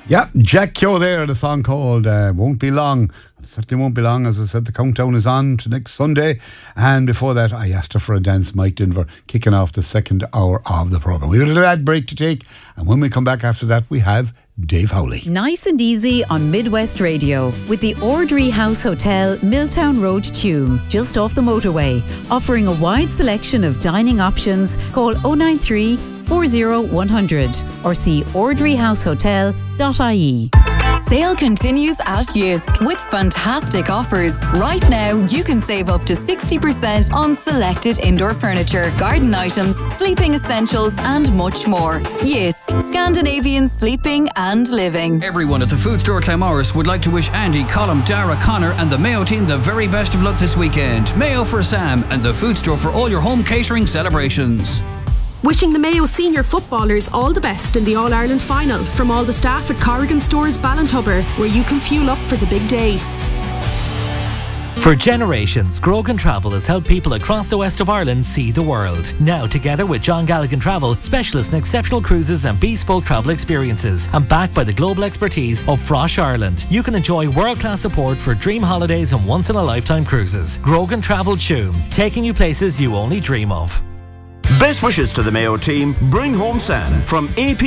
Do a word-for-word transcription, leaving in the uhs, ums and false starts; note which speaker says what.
Speaker 1: Yeah, Jack Keogh there, the song called uh, Won't Be Long. It certainly won't be long. As I said, the countdown is on to next Sunday. And before that, I asked her for a dance, Mike Denver, kicking off the second hour of the programme. We have a little ad break to take, and when we come back after that, we have Dave Howley.
Speaker 2: Nice and easy on Midwest Radio with the Ordry House Hotel, Milltown Road, Tuam, just off the motorway, offering a wide selection of dining options. Call oh nine three, four oh one hundred or see ordry house hotel dot I E.
Speaker 3: Sale continues at Jysk with fantastic offers. Right now, you can save up to sixty percent on selected indoor furniture, garden items, sleeping essentials, and much more. Jysk, Scandinavian sleeping and living.
Speaker 4: Everyone at the Food Store Clamorris would like to wish Andy, Colm, Dara, Connor, and the Mayo team the very best of luck this weekend. Mayo for Sam and the Food Store for all your home catering celebrations.
Speaker 5: Wishing the Mayo senior footballers all the best in the All-Ireland final from all the staff at Corrigan Stores Ballintubber, where you can fuel up for the big day.
Speaker 6: For generations, Grogan Travel has helped people across the west of Ireland see the world. Now, together with John Galligan Travel, specialist in exceptional cruises and bespoke travel experiences, and backed by the global expertise of Frosh Ireland, you can enjoy world-class support for dream holidays and once-in-a-lifetime cruises. Grogan Travel Tuam, taking you places you only dream of.
Speaker 7: Best wishes to the Mayo team. Bring home Sam from A P